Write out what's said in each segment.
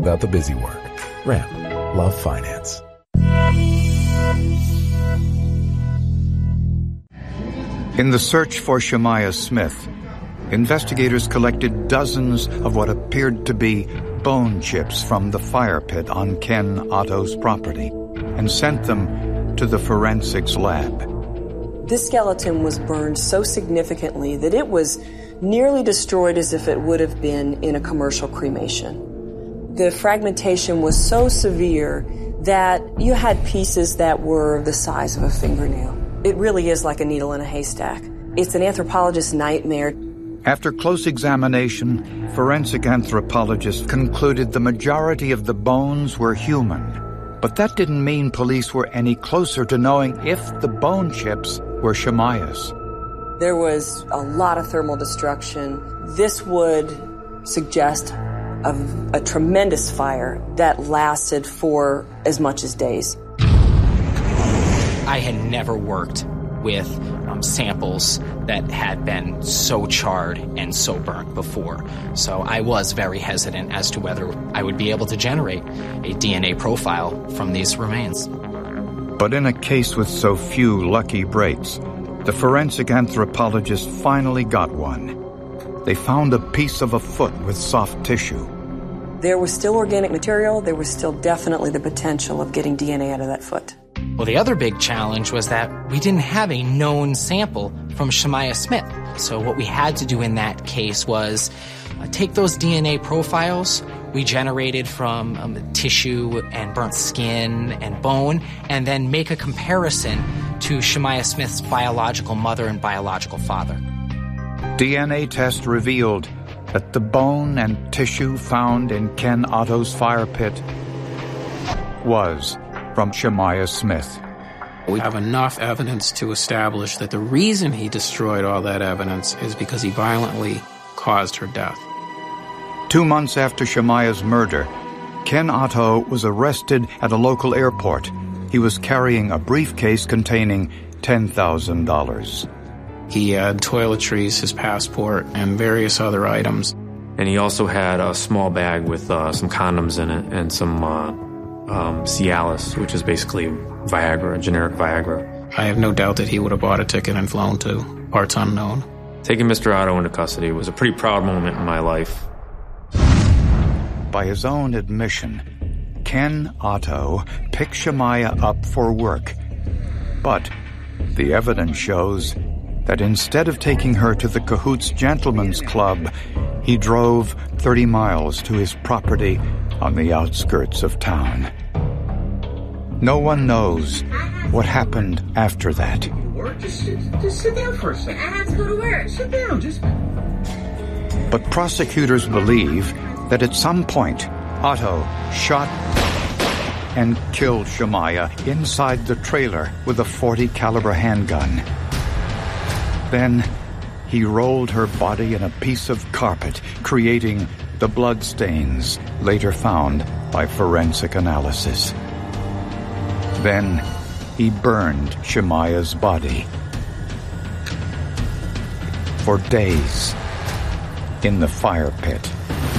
without the busy work. Ram, love finance. In the search for Shemaiah Smith, investigators collected dozens of what appeared to be bone chips from the fire pit on Ken Otto's property and sent them to the forensics lab. This skeleton was burned so significantly that it was nearly destroyed as if it would have been in a commercial cremation. The fragmentation was so severe that you had pieces that were the size of a fingernail. It really is like a needle in a haystack. It's an anthropologist's nightmare. After close examination, forensic anthropologists concluded the majority of the bones were human. But that didn't mean police were any closer to knowing if the bone chips were Shemaiah's. There was a lot of thermal destruction. This would suggest a tremendous fire that lasted for as much as days. I had never worked with samples that had been so charred and so burnt before. So I was very hesitant as to whether I would be able to generate a DNA profile from these remains. But in a case with so few lucky breaks, the forensic anthropologists finally got one. They found a piece of a foot with soft tissue. There was still organic material. There was still definitely the potential of getting DNA out of that foot. Well, the other big challenge was that we didn't have a known sample from Shemaiah Smith. So what we had to do in that case was take those DNA profiles we generated from tissue and burnt skin and bone, and then make a comparison to Shemaiah Smith's biological mother and biological father. DNA test revealed that the bone and tissue found in Ken Otto's fire pit was from Shemaiah Smith. We have enough evidence to establish that the reason he destroyed all that evidence is because he violently caused her death. 2 months after Shemaiah's murder, Ken Otto was arrested at a local airport. He was carrying a briefcase containing $10,000. He had toiletries, his passport, and various other items. And he also had a small bag with some condoms in it and some Cialis, which is basically Viagra, generic Viagra. I have no doubt that he would have bought a ticket and flown to parts unknown. Taking Mr. Otto into custody was a pretty proud moment in my life. By his own admission, Ken Otto picked Shemaiah up for work. But the evidence shows that instead of taking her to the Cahoots Gentlemen's Club, he drove 30 miles to his property on the outskirts of town. No one knows what happened after that. Just sit down for a second. I have to go to work. Sit down, just... But prosecutors believe that at some point, Otto shot and killed Shemaiah inside the trailer with a .40 caliber handgun. Then he rolled her body in a piece of carpet, creating the blood stains later found by forensic analysis. Then he burned Shemaiah's body for days in the fire pit.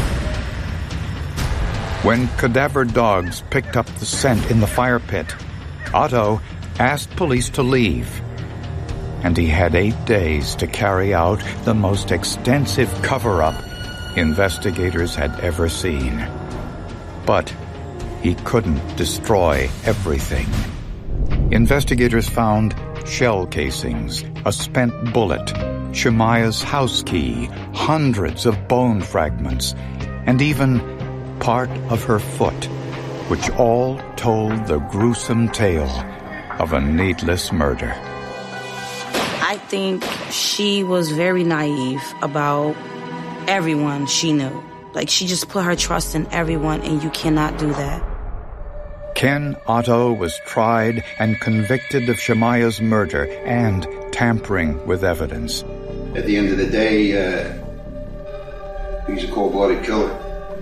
When cadaver dogs picked up the scent in the fire pit, Otto asked police to leave, and he had 8 days to carry out the most extensive cover-up investigators had ever seen. But he couldn't destroy everything. Investigators found shell casings, a spent bullet, Shemaiah's house key, hundreds of bone fragments, and even part of her foot, which all told the gruesome tale of a needless murder. I think she was very naive about everyone she knew. Like, she just put her trust in everyone, and you cannot do that. Ken Otto was tried and convicted of Shemaiah's murder and tampering with evidence. At the end of the day, he's a cold-blooded killer.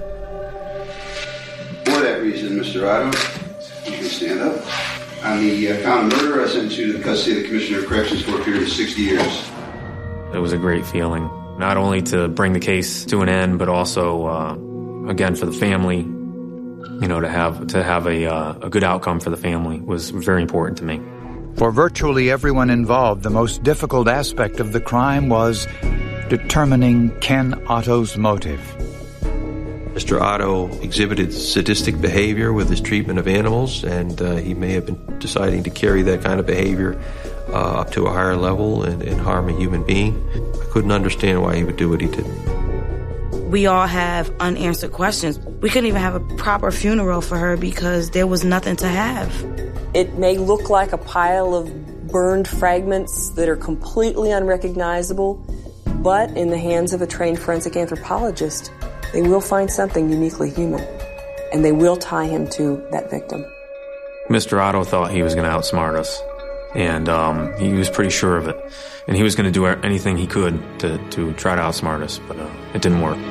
For that reason, Mr. Otto, you can stand up. On the count of murder, I sentence you to the custody of the Commissioner of Corrections for a period of 60 years. It was a great feeling, not only to bring the case to an end, but also, again, for the family to have a good outcome for the family was very important to me. For virtually everyone involved, the most difficult aspect of the crime was determining Ken Otto's motive. Mr. Otto exhibited sadistic behavior with his treatment of animals, and he may have been deciding to carry that kind of behavior up to a higher level and harm a human being. I couldn't understand why he would do what he did. We all have unanswered questions. We couldn't even have a proper funeral for her because there was nothing to have. It may look like a pile of burned fragments that are completely unrecognizable, but in the hands of a trained forensic anthropologist, they will find something uniquely human, and they will tie him to that victim. Mr. Otto thought he was going to outsmart us, and he was pretty sure of it. And he was going to do anything he could to try to outsmart us, but it didn't work.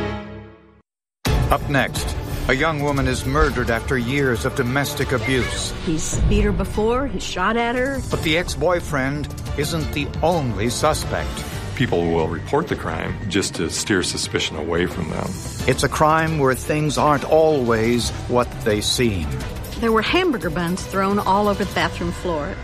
Up next, a young woman is murdered after years of domestic abuse. He's beat her before, he's shot at her. But the ex-boyfriend isn't the only suspect. People will report the crime just to steer suspicion away from them. It's a crime where things aren't always what they seem. There were hamburger buns thrown all over the bathroom floor.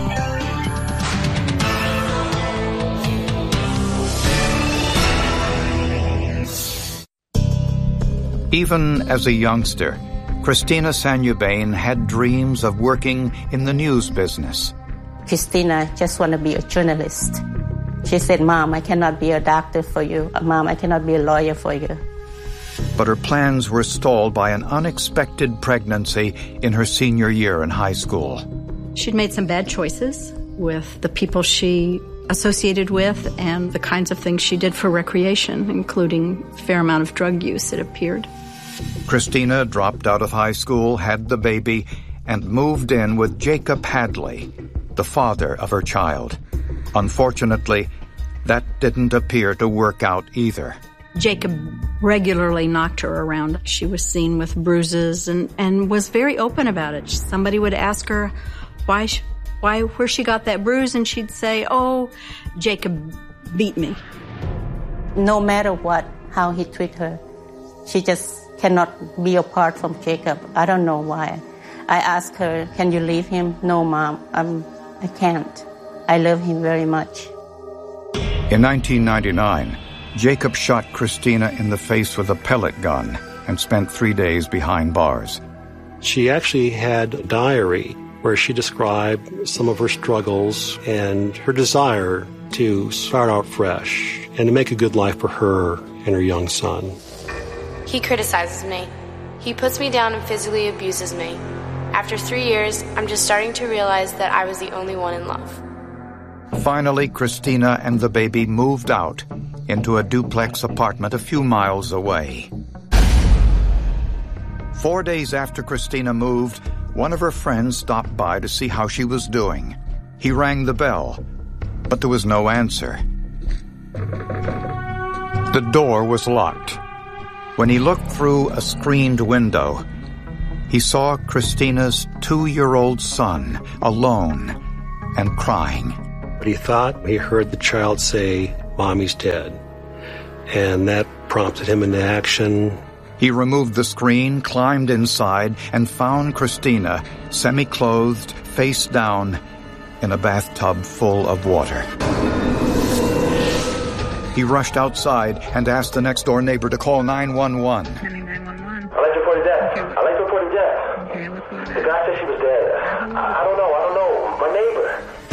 Even as a youngster, Christina Sanubain had dreams of working in the news business. Christina just wanted to be a journalist. She said, "Mom, I cannot be a doctor for you. Mom, I cannot be a lawyer for you." But her plans were stalled by an unexpected pregnancy in her senior year in high school. She'd made some bad choices with the people she associated with and the kinds of things she did for recreation, including a fair amount of drug use, it appeared. Christina dropped out of high school, had the baby, and moved in with Jacob Hadley, the father of her child. Unfortunately, that didn't appear to work out either. Jacob regularly knocked her around. She was seen with bruises and was very open about it. Somebody would ask her where she got that bruise, and she'd say, "Oh, Jacob beat me." No matter how he treated her, she just cannot be apart from Jacob. I don't know why. I asked her, "Can you leave him?" "No, Mom, I can't. I love him very much." In 1999, Jacob shot Christina in the face with a pellet gun and spent 3 days behind bars. She actually had a diary where she described some of her struggles and her desire to start out fresh and to make a good life for her and her young son. He criticizes me. He puts me down and physically abuses me. After 3 years, I'm just starting to realize that I was the only one in love. Finally, Christina and the baby moved out into a duplex apartment a few miles away. 4 days after Christina moved, one of her friends stopped by to see how she was doing. He rang the bell, but there was no answer. The door was locked. When he looked through a screened window, he saw Christina's 2-year-old son alone and crying. But he thought he heard the child say, "Mommy's dead." And that prompted him into action. He removed the screen, climbed inside, and found Christina semi-clothed, face down, in a bathtub full of water. He rushed outside and asked the next-door neighbor to call 911. I'd like to report a death. I'd like to report a death. The guy said she was dead. I don't know. My neighbor.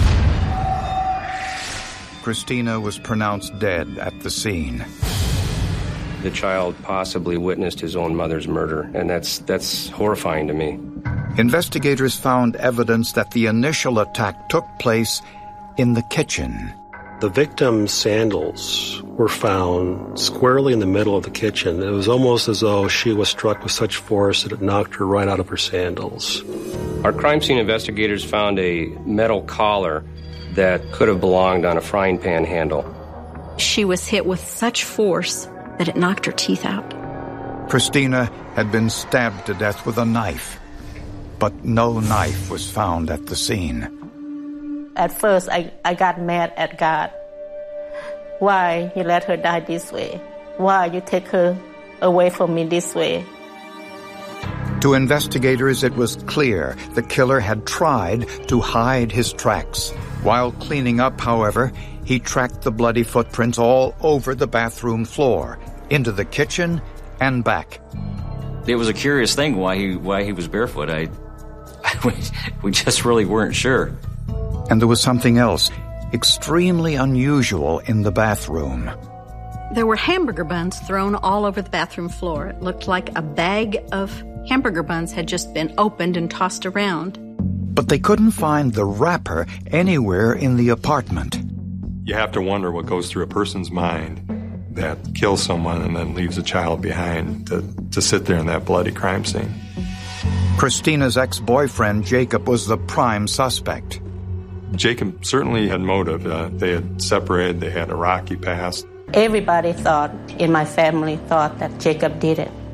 Christina was pronounced dead at the scene. The child possibly witnessed his own mother's murder, and that's horrifying to me. Investigators found evidence that the initial attack took place in the kitchen. The victim's sandals were found squarely in the middle of the kitchen. It was almost as though she was struck with such force that it knocked her right out of her sandals. Our crime scene investigators found a metal collar that could have belonged on a frying pan handle. She was hit with such force that it knocked her teeth out. Christina had been stabbed to death with a knife, but no knife was found at the scene. At first, I got mad at God. Why you let her die this way? Why you take her away from me this way? To investigators, it was clear the killer had tried to hide his tracks. While cleaning up, however, he tracked the bloody footprints all over the bathroom floor, into the kitchen and back. It was a curious thing why he was barefoot. We just really weren't sure. And there was something else extremely unusual in the bathroom. There were hamburger buns thrown all over the bathroom floor. It looked like a bag of hamburger buns had just been opened and tossed around. But they couldn't find the wrapper anywhere in the apartment. You have to wonder what goes through a person's mind that kills someone and then leaves a child behind to sit there in that bloody crime scene. Christina's ex-boyfriend, Jacob, was the prime suspect. Jacob certainly had motive. They had separated. They had a rocky past. Everybody in my family thought that Jacob did it.